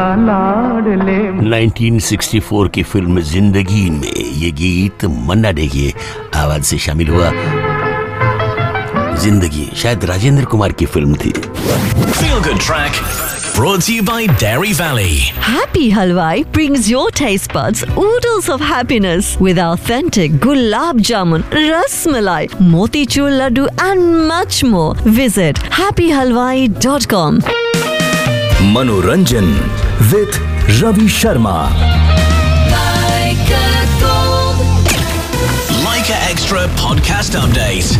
1964 की फिल्म जिंदगी में ये गीत मन्ना डे की आवाज से शामिल हुआ। जिंदगी शायद राजेंद्र कुमार की फिल्म थी। Feel Good Track brought to you by Dairy Valley. Happy Halwai brings your taste buds oodles of happiness with authentic gulab jamun, ras malai, motichur laddu and much more. Visit happyhalwai.com. Manoranjan with Ravi Sharma. Leica Extra Podcast Update.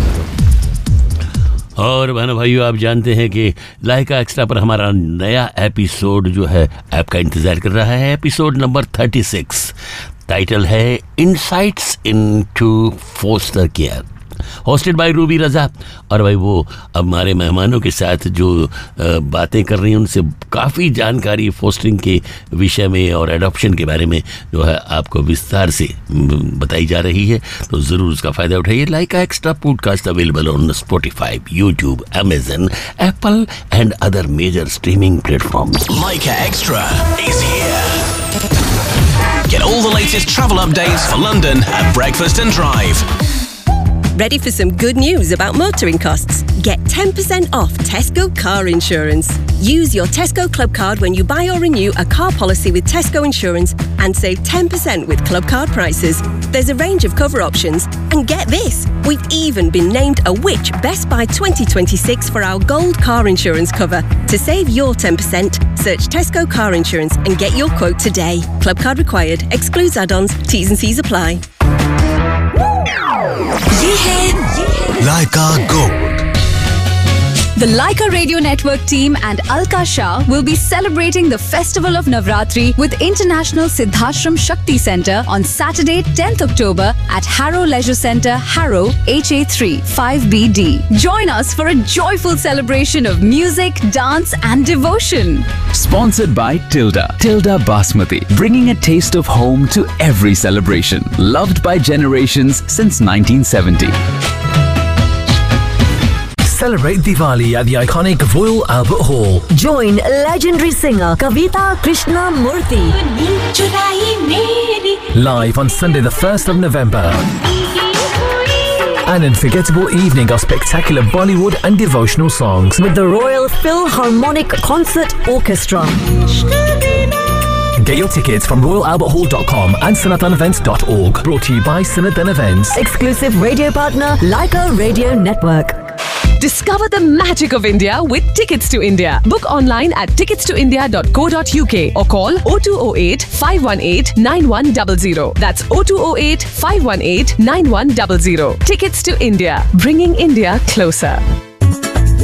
और बहनों भाइयों, आप जानते हैं कि लाइका extra पर हमारा नया एपिसोड जो है आपका इंतजार कर रहा है। एपिसोड नंबर 36, टाइटल है insights into foster care, hosted by Ruby रजा। और भाई वो अब हमारे मेहमानों के साथ जो बातें कर रही हैं उनसे काफ़ी जानकारी फोस्टरिंग के विषय में और एडॉप्शन के बारे में जो है आपको विस्तार से बताई जा रही है, तो ज़रूर उसका फ़ायदा उठाइए। लाइका extra podcast available on Spotify, YouTube, Amazon, Apple and other major streaming platforms. Leica Extra is here. Get all the latest travel updates for London at breakfast and drive. Ready for some good news about motoring costs? Get 10% off Tesco car insurance. Use your Tesco Club card when you buy or renew a car policy with Tesco Insurance and save 10% with Club card prices. There's a range of cover options. And get this, we've even been named a Which Best Buy 2026 for our gold car insurance cover. To save your 10%, search Tesco Car Insurance and get your quote today. Club card required. Excludes add-ons. T's and C's apply. ये है Leica Gold. The Leica Radio Network team and Alka Shah will be celebrating the Festival of Navratri with International Siddhashram Shakti Centre on Saturday, 10th October at Harrow Leisure Centre, Harrow, HA3 5BD. Join us for a joyful celebration of music, dance and devotion. Sponsored by Tilda Basmati, bringing a taste of home to every celebration. Loved by generations since 1970. Celebrate Diwali at the iconic Royal Albert Hall. Join legendary singer Kavita Krishnamurthy. Live on Sunday the 1st of November. An unforgettable evening of spectacular Bollywood and devotional songs With the Royal Philharmonic Concert Orchestra. Get your tickets from royalalberthall.com and sanatanevents.org. Brought to you by Sanatan Events. Exclusive radio partner Leica Radio Network. Discover the magic of India with Tickets to India. Book online at ticketstoindia.co.uk or call 0208 518 9100. That's 0208 518 9100. Tickets to India, bringing India closer.